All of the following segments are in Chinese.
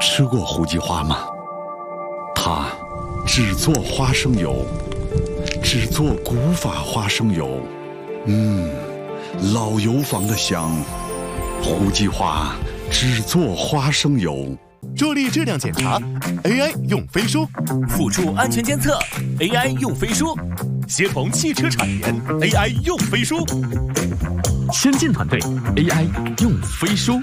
吃过胡记花吗？它只做花生油，只做古法花生油。老油坊的香。胡记花只做花生油。 助力质量检查 AI 用飞书，辅助安全监测 AI 用飞书，协同汽车产研 AI 用飞书， 先进团队 AI 用飞书。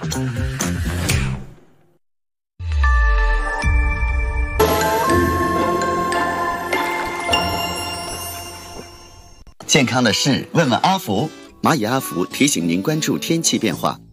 健康的事，问问阿福。蚂蚁阿福提醒您关注天气变化。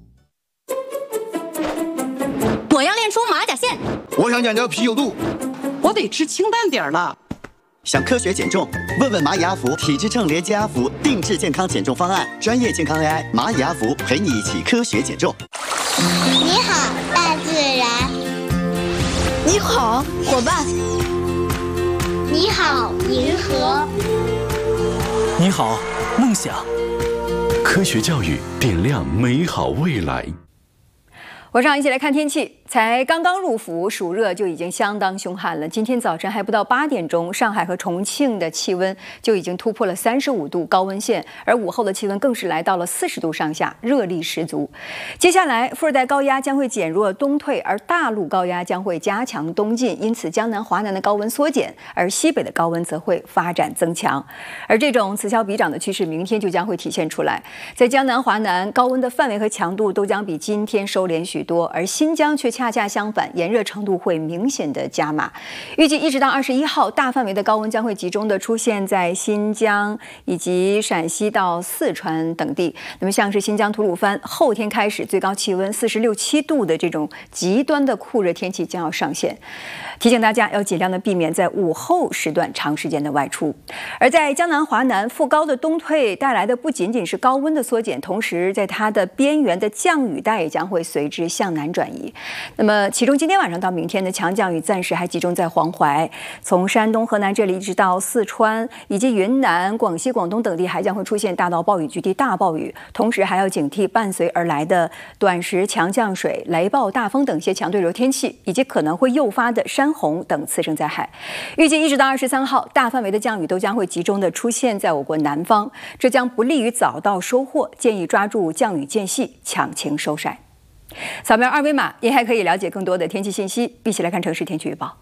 我要练出马甲线。 我想减掉啤酒肚。 我得吃清淡点了。 想科学减重？问问蚂蚁阿福体脂秤连接阿福定制健康减重方案，专业健康 AI 蚂蚁阿福陪你一起科学减重。 你好，大自然。 你好，伙伴。 你好，银河。 你好，梦想。 科学教育点亮美好未来。 晚上一起来看天气。才刚刚入伏，暑热就已经相当凶悍了。今天早晨还不到8点钟，上海和重庆的气温就已经突破了35度高温线，而午后的气温更是来到了40度上下，热力十足。接下来，副热带高压将会减弱东退，而大陆高压将会加强东进，因此江南、华南的高温缩减，而西北的高温则会发展增强。而这种此消彼长的趋势，明天就将会体现出来。在江南、华南，高温的范围和强度都将比今天收敛许多，而新疆却恰恰相反，炎热程度会明显的加码。预计1直到21号，大范围的高温将会集中的出现在新疆以及陕西到四川等地。那么像是新疆吐鲁番，后天开始最高气温46、7度的这种极端的酷热天气将要上线。提醒大家要尽量的避免在午后时段长时间的外出。而在江南、华南，副高的东退带来的不仅仅是高温的缩减，同时在它的边缘的降雨带也将会随之向南转移。那么其中今天晚上到明天的强降雨暂时还集中在黄淮，从山东、河南这里一直到四川以及云南、广西、广东等地还将会出现大到暴雨、局地大暴雨，同时还要警惕伴随而来的短时强降水、雷暴、大风等些强对流天气，以及可能会诱发的山洪等次生灾害。预计1直到23号，大范围的降雨都将会集中的出现在我国南方，这将不利于早到收获，建议抓住降雨间隙抢情收晒。扫描二维码，您还可以了解更多的天气信息。一起来看城市天气预报。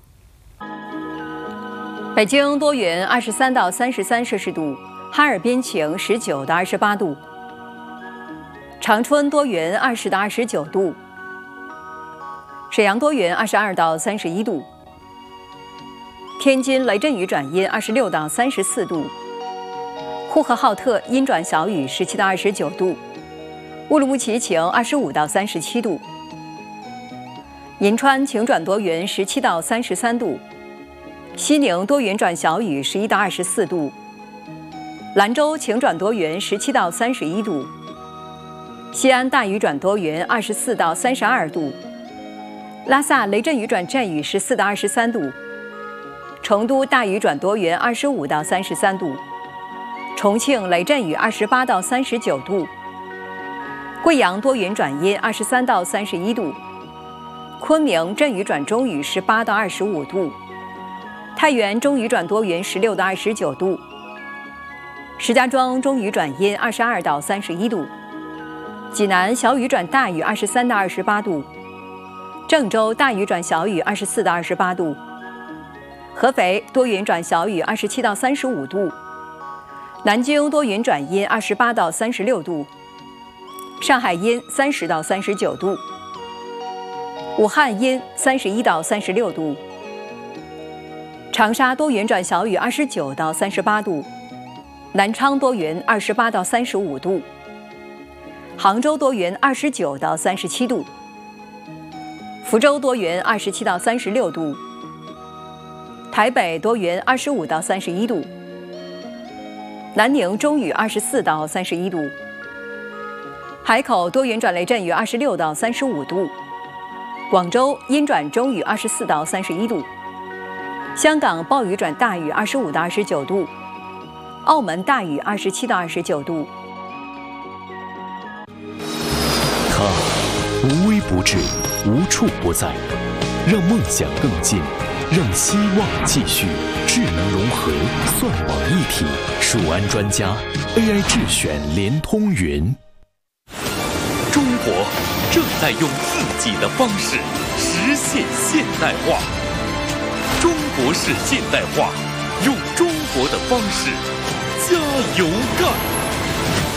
北京多云，23到33摄氏度；哈尔滨晴，19到28度；长春多云，20到29度；沈阳多云，22到31度；天津雷阵雨转阴，26到34度；呼和浩特阴转小雨，17到29度；乌鲁木齐晴，25到37度；银川晴转多云，17到33度；西宁多云转小雨，11到24度；兰州晴转多云，17到31度；西安大雨转多云，24到32度；拉萨雷阵雨转阵雨，14到23度；成都大雨转多云，25到33度；重庆雷阵雨，28到39度；贵阳多云转阴，23到31度；昆明阵雨转中雨，18到25度；太原中雨转多云，16到29度；石家庄中雨转阴，22到31度；济南小雨转大雨，23到28度；郑州大雨转小雨，24到28度；合肥多云转小雨，27到35度；南京多云转阴，28到36度；上海阴30到39度；武汉阴31到36度；长沙多云转小雨，29到38度；南昌多云28到35度；杭州多云29到37度；福州多云27到36度；台北多云25到31度；南宁中雨24到31度；海口多云转雷阵雨26到35度；广州阴转中雨24到31度；香港暴雨转大雨25到29度；澳门大雨27到29度。 它无微不至，无处不在， 让梦想更近，让希望继续。智能融合，算网一体，数安专家 AI 智选联通云。 中国正在用自己的方式实现现代化。中国式现代化，用中国的方式加油干！